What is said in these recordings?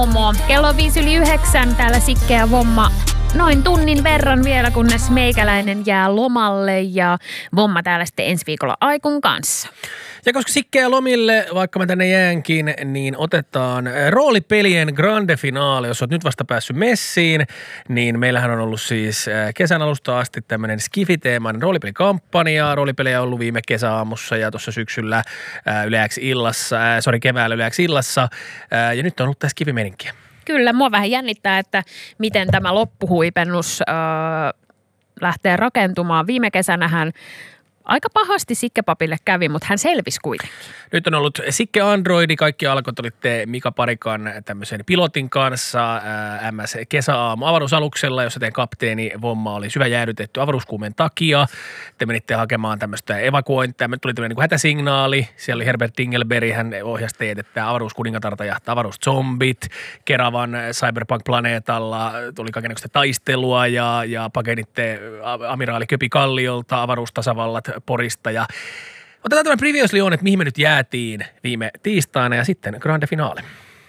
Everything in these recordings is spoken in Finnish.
Kello 5:09 täällä Sikke ja Vomma. Noin tunnin verran vielä, kunnes meikäläinen jää lomalle ja Vomma täällä sitten ensi viikolla Aikun kanssa. Ja koska Sikke ja lomille, vaikka mä tänne jäänkin, niin otetaan roolipelien grande finaali. Jos oot nyt vasta päässyt messiin, niin meillähän on ollut siis kesän alusta asti tämmöinen Skifi-teemainen roolipelikampanja. Roolipelejä on ollut viime kesäaamussa ja tuossa syksyllä keväällä Yle X illassa. Ja nyt on ollut tässä Skifi-meninkiä. Kyllä, mua vähän jännittää, että miten tämä loppuhuipennus lähtee rakentumaan. Viime kesänähän aika pahasti Sikke-papille kävi, mutta hän selvisi kuitenkin. Nyt on ollut Sikke Androidi, kaikki alkot olitte Mika Parikan tämmöisen pilotin kanssa MS kesäaamu avaruusaluksella, jossa teidän kapteeni Vomma oli syvä jäädytetty avaruuskuumeen takia. Te menitte hakemaan tämmöistä evakuointia, tuli tämmöinen niin hätäsignaali. Siellä oli Herbert Dingelberg, hän ohjasi teidät, että avaruuskuningatarta jahtaa avaruuszombit. Keravan Cyberpunk-planeetalla tuli kaikennäköistä taistelua ja pakenitte amiraali Köpi Kalliolta avaruustasavallat Porista ja otetaan tämä previously on, että mihin me nyt jäätiin viime tiistaina ja sitten grande finale.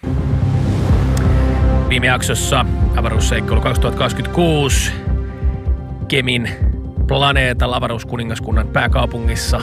Viime jaksossa avaruusseikkailu 2026 Kemin planeetalla avaruuskuningaskunnan pääkaupungissa.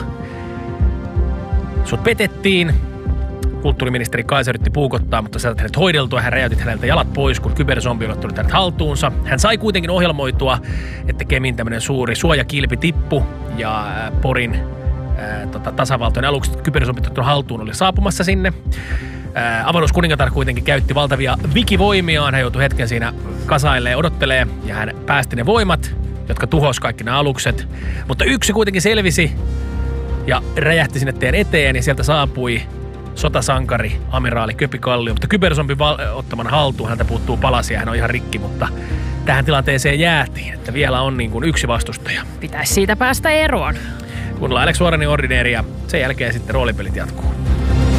Sut petettiin. Kulttuuriministeri Kaisa yritti puukottaa, mutta sä hänet hoideltua. Hän räjäytit häneltä jalat pois, kun kyberzombi oli ottanut hänet haltuunsa. Hän sai kuitenkin ohjelmoitua, että Kemin tämmöinen suuri suojakilpi tippu ja Porin tasavaltojen alukset kyberzombit ottanut haltuun oli saapumassa sinne. Avaruuskuningatar kuitenkin käytti valtavia vikivoimiaan. Hän joutui hetken siinä kasailleen odottelee ja hän päästi ne voimat, jotka tuhos kaikki nämä alukset. Mutta yksi kuitenkin selvisi ja räjähti sinne teidän eteen ja sieltä saapui sotasankari, amiraali Köpi Kallio, mutta kyberzombin ottaman haltuun häntä puuttuu palasia, hän on ihan rikki, mutta tähän tilanteeseen jäätiin, että vielä on niin kuin yksi vastustaja. Pitäisi siitä päästä eroon. Kuunnellaan Alex Warrenin Ordinary ja sen jälkeen sitten roolipelit jatkuu.